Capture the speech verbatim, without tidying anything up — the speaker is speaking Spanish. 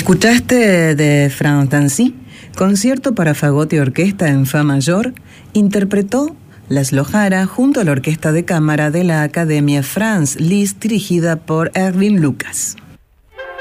Escuchaste de Franz Tancy, concierto para fagot y orquesta en fa mayor, interpretó Laszlo Jara junto a la orquesta de cámara de la Academia Franz Liszt dirigida por Erwin Lukas.